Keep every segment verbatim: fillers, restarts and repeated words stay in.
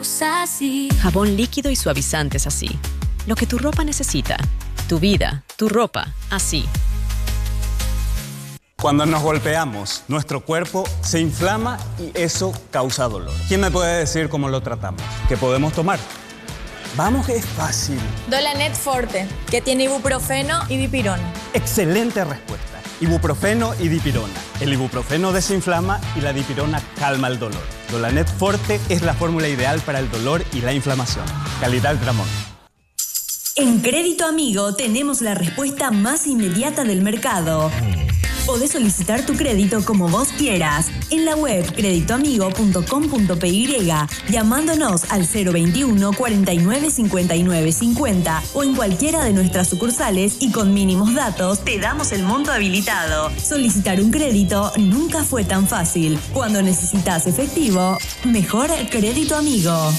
usa así. Jabón líquido y suavizantes así. Lo que tu ropa necesita. Tu vida, tu ropa, así. Cuando nos golpeamos, nuestro cuerpo se inflama y eso causa dolor. ¿Quién me puede decir cómo lo tratamos? ¿Qué podemos tomar? Vamos, que es fácil. Dolanet Forte, que tiene ibuprofeno y dipirona. Excelente respuesta. Ibuprofeno y dipirona. El ibuprofeno desinflama y la dipirona calma el dolor. Dolanet Forte es la fórmula ideal para el dolor y la inflamación. Calidad Gramón. En Crédito Amigo tenemos la respuesta más inmediata del mercado. Podés solicitar tu crédito como vos quieras en la web crédito amigo punto com punto p y, llamándonos al cero veintiuno cuarenta y nueve cincuenta y nueve cincuenta o en cualquiera de nuestras sucursales y con mínimos datos te damos el monto habilitado. Solicitar un crédito nunca fue tan fácil. Cuando necesitas efectivo, mejor Crédito Amigo.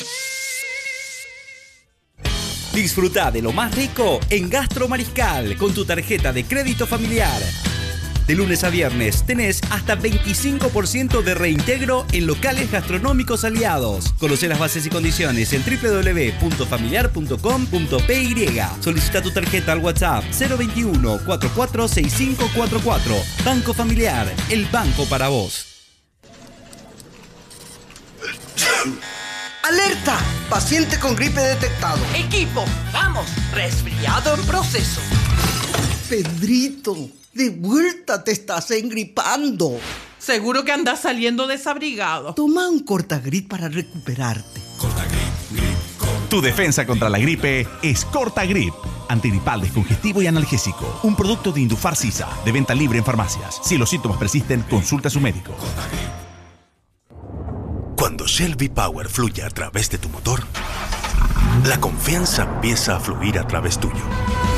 Disfruta de lo más rico en Gastro Mariscal con tu tarjeta de crédito familiar. De lunes a viernes tenés hasta veinticinco por ciento de reintegro en locales gastronómicos aliados. Conoce las bases y condiciones en doble u doble u doble u punto familiar punto com punto p y. Solicita tu tarjeta al WhatsApp cero veintiuno cuarenta y cuatro sesenta y cinco cuarenta y cuatro. Banco Familiar, el banco para vos. ¡Alerta! Paciente con gripe detectado. Equipo, vamos, resfriado en proceso. Pedrito, de vuelta te estás engripando. Seguro que andas saliendo desabrigado. Toma un Cortagrip para recuperarte. Cortagrip, grip, Cortagrip. Tu defensa contra la gripe es Cortagrip. Antigripal, descongestivo y analgésico. Un producto de Indufar Sisa, de venta libre en farmacias. Si los síntomas persisten, consulta a su médico. Cortagrip. Cuando Shell V-Power fluye a través de tu motor, la confianza empieza a fluir a través tuyo.